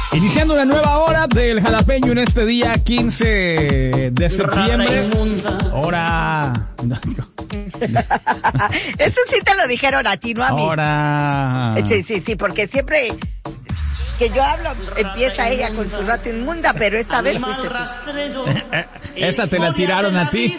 Iniciando una nueva hora del Jalapeño en este día 15 de septiembre. Hora. Eso sí te lo dijeron a ti, no a mí. Hora. Sí, porque siempre que yo hablo empieza ella con su rato inmunda, pero esta vez fuiste tú. Esa te la tiraron a ti.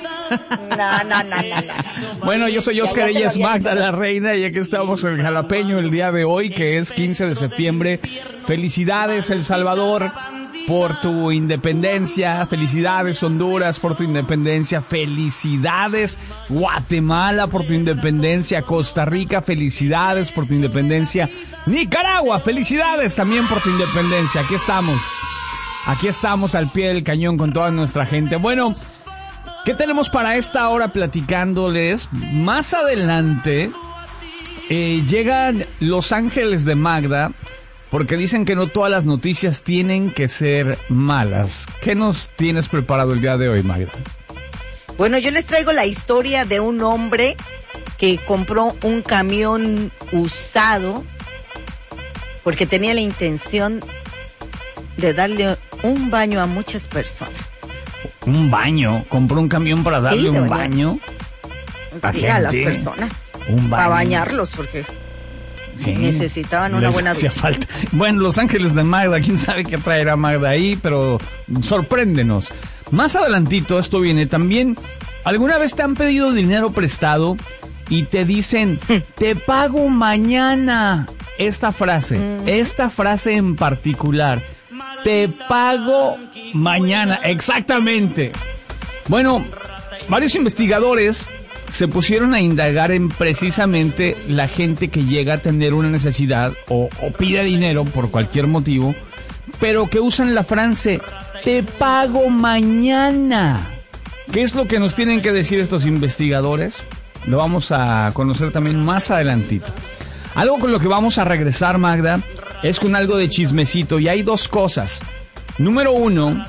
No. Bueno, yo soy Oscar, ella es Magda la Reina y aquí estamos en el Jalapeño el día de hoy, que es 15 de septiembre. Felicidades, El Salvador, por tu independencia. Felicidades, Honduras, por tu independencia. Felicidades, Guatemala, por tu independencia. Costa Rica, felicidades por tu independencia. Nicaragua, felicidades también por tu independencia. Aquí estamos al pie del cañón con toda nuestra gente. Bueno, ¿qué tenemos para esta hora platicándoles? Más adelante llegan Los Ángeles de Magda, porque dicen que no todas las noticias tienen que ser malas. ¿Qué nos tienes preparado el día de hoy, Magda? Bueno, yo les traigo la historia de un hombre que compró un camión usado porque tenía la intención de darle un baño a muchas personas. ¿Un baño? ¿Compró un camión para darle un baño? Sí, a las personas. Un baño. Para bañarlos, porque sí, necesitaban una buena ducha. Falta. Bueno, Los Ángeles de Magda, quién sabe qué traerá Magda ahí, pero sorpréndenos. Más adelantito esto viene también. ¿Alguna vez te han pedido dinero prestado y te dicen, te pago mañana? Esta frase en particular, te pago mañana, exactamente. Bueno, varios investigadores se pusieron a indagar en precisamente la gente que llega a tener una necesidad o pide dinero por cualquier motivo, pero que usan la frase, te pago mañana. ¿Qué es lo que nos tienen que decir estos investigadores? Lo vamos a conocer también más adelantito. Algo con lo que vamos a regresar, Magda, es con algo de chismecito, y hay dos cosas. Número uno,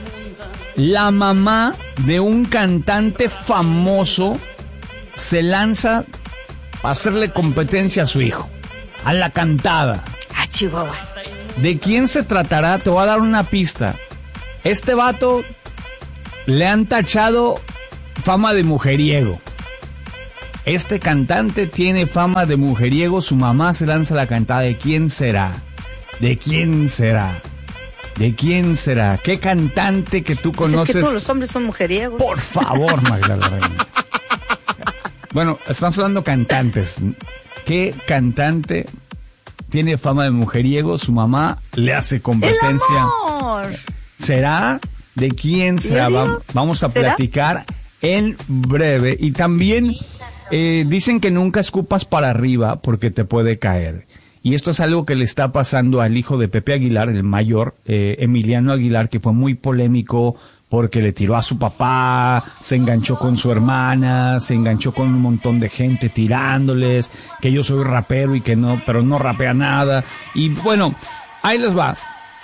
la mamá de un cantante famoso se lanza a hacerle competencia a su hijo, a la cantada. Ah, chihuahuas. ¿De quién se tratará? Te voy a dar una pista. Este vato le han tachado fama de mujeriego. Este cantante tiene fama de mujeriego, su mamá se lanza a la cantada. ¿De quién será? ¿De quién será? ¿De quién será? ¿Qué cantante que tú conoces? Pues es que todos los hombres son mujeriegos. Por favor, Magda la Reina. Bueno, estamos hablando cantantes. ¿Qué cantante tiene fama de mujeriego? Su mamá le hace competencia. ¡El amor! ¿Será? ¿De quién será? Vamos a platicar en breve. Y también dicen que nunca escupas para arriba porque te puede caer. Y esto es algo que le está pasando al hijo de Pepe Aguilar, el mayor, Emiliano Aguilar, que fue muy polémico porque le tiró a su papá, se enganchó con su hermana, se enganchó con un montón de gente tirándoles, que yo soy rapero y que no, pero no rapea nada. Y bueno, ahí les va.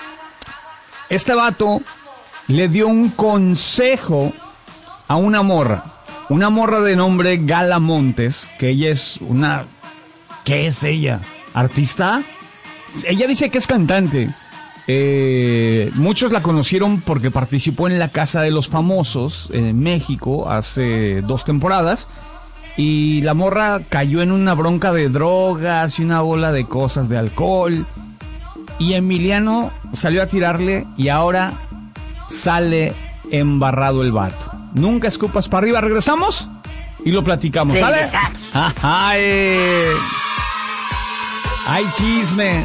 Este vato le dio un consejo a una morra de nombre Gala Montes, que ella es una... ¿Qué es ella? ¿Artista? Ella dice que es cantante. Muchos la conocieron porque participó en La Casa de los Famosos en México hace 2 temporadas. Y la morra cayó en una bronca de drogas y una bola de cosas, de alcohol. Y Emiliano salió a tirarle y ahora sale embarrado el vato. Nunca escupas para arriba. ¿Regresamos? Y lo platicamos, ¿sale? Regresamos. ¡Ay, chisme!